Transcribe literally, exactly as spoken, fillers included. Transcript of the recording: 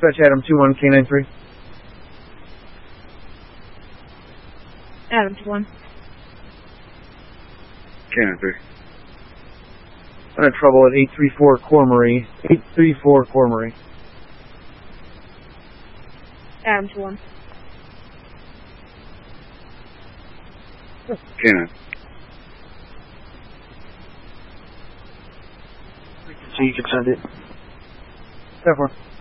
Dispatch Adam two one, K nine three. Adam two one. K nine three. I'm in trouble at eight three four Cormery. eight three four Cormery. Adam two one. K nine. So you can send it. Therefore.